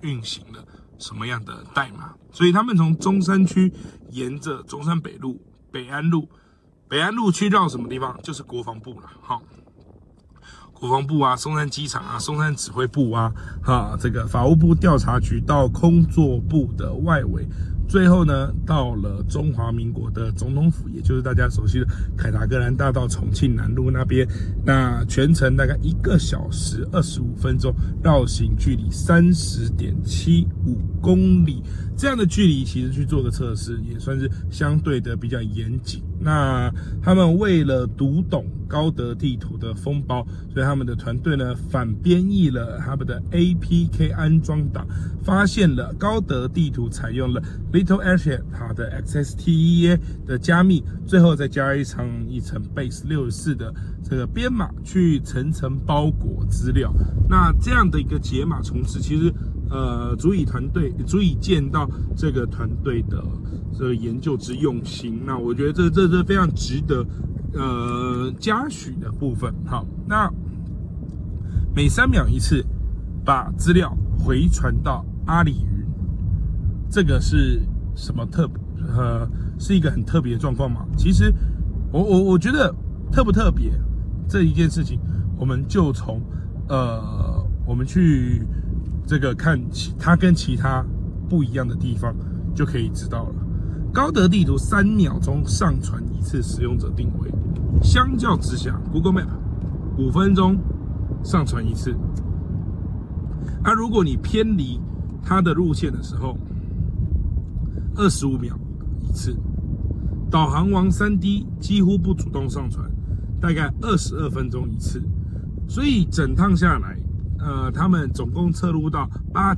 运行了什么样的代码。所以他们从中山区沿着中山北路、北安路去绕什么地方？就是国防部了。好，国防部啊，松山机场啊，松山指挥部啊，这个法务部调查局到空作部的外围。最后呢，到了中华民国的总统府，也就是大家熟悉的凯达格兰大道重庆南路那边。那全程大概1个小时25分钟，绕行距离30.75公里。这样的距离其实去做个测试，也算是相对的比较严谨。那他们为了读懂高德地图的封包，所以他们的团队呢反编译了他们的 APK 安装档，发现了高德地图采用了 Little Airship 它的 XSTEA 的加密，最后再加一层Base 64的这个编码去层层包裹资料。那这样的一个解码重置，其实足以见到这个团队的这个研究之用心。那我觉得这非常值得嘉许的部分。好，那每3秒一次把资料回传到阿里云，这个是什么是一个很特别的状况吗？其实我觉得特不特别这一件事情，我们就从我们去这个看它跟其他不一样的地方就可以知道了。高德地图3秒钟上传一次使用者定位，相较之下 Google Map 5分钟上传一次。如果你偏离它的路线的时候，25秒一次。导航王 3D 几乎不主动上传，大概22分钟一次。所以整趟下来，他们总共测录到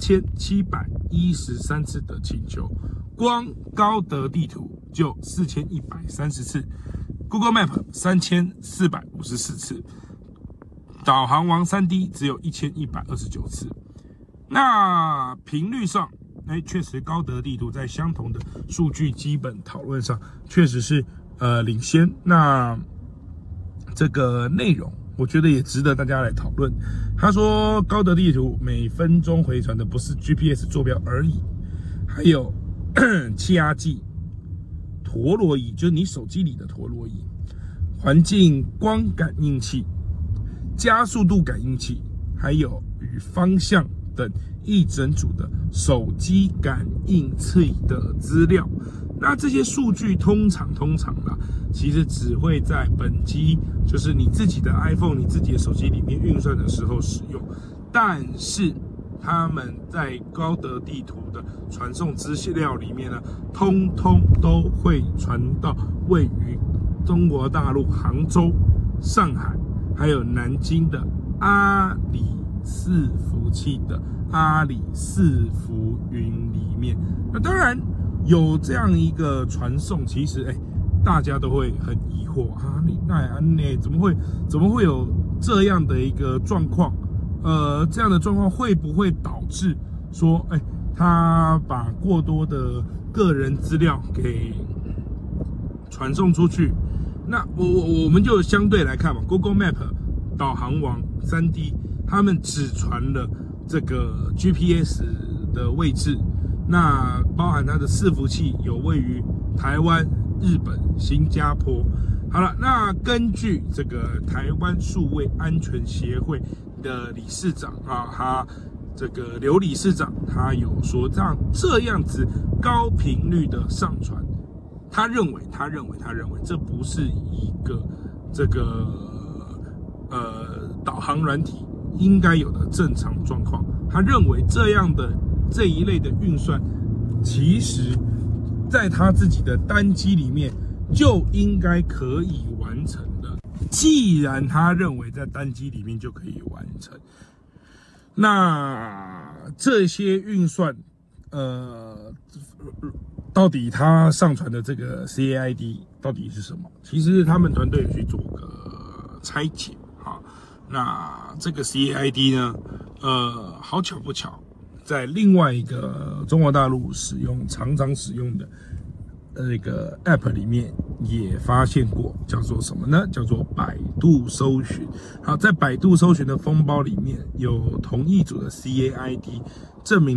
8713次的请求，光高德地图就4130次 ，Google Map 3454次，导航王 3D 只有1129次。那频率上，确实高德地图在相同的数据基本讨论上确实是领先。那这个内容我觉得也值得大家来讨论。他说高德地图每分钟回传的不是 GPS 坐标而已，还有气压计、陀螺仪，就是你手机里的陀螺仪、环境光感应器、加速度感应器，还有与方向等一整组的手机感应器的资料。那这些数据通常啦，其实只会在本机，就是你自己的 iPhone、你自己的手机里面运算的时候使用。但是他们在高德地图的传送资料里面呢，通通都会传到位于中国大陆杭州、上海还有南京的阿里伺服器的阿里伺服云里面。那当然有这样一个传送，其实大家都会很疑惑啊，怎么会有这样的一个状况？这样的状况会不会导致说，他把过多的个人资料给传送出去？那我们就相对来看嘛 ，Google Map 导航王 3D 他们只传了这个 GPS 的位置。那包含它的伺服器有位于台湾、日本、新加坡。好了，那根据这个台湾数位安全协会的理事长他这个刘理事长，他有说这样子高频率的上传，他认为这不是一个这个导航软体应该有的正常状况。他认为这一类的运算，其实在他自己的单机里面就应该可以完成的。既然他认为在单机里面就可以完成，那这些运算，到底他上传的这个 CAID 到底是什么？其实他们团队有去做个拆解啊。那这个 CAID 呢，好巧不巧，在另外一个中国大陆常常使用的那个 App 里面也发现过，叫做什么呢？叫做百度搜寻。好，在百度搜寻的封包里面有同一组的 CAID，证明